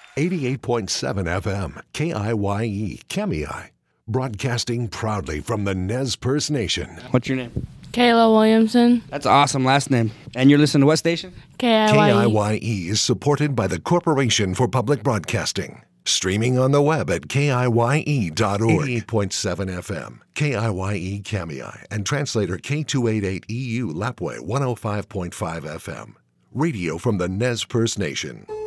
88.7 FM, KIYE, Kemei. Broadcasting proudly from the Nez Perce Nation. What's your name? Kayla Williamson. That's an awesome last name. And you're listening to what station? KIYE. KIYE is supported by the Corporation for Public Broadcasting. Streaming on the web at KIYE.org. 88.7 FM, KIYE Kemei, and translator K288EU Lapwai 105.5 FM. Radio from the Nez Perce Nation.